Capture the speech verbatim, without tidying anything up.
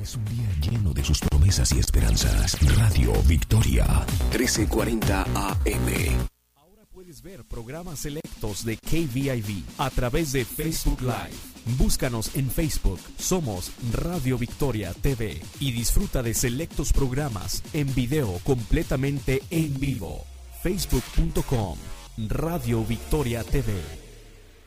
Es un día lleno de sus promesas y esperanzas. Radio Victoria, trece cuarenta A M. Ahora puedes ver programas selectos de K V I V a través de Facebook Live. Búscanos en Facebook. Somos Radio Victoria T V y disfruta de selectos programas en video completamente en vivo. facebook punto com Radio Victoria T V.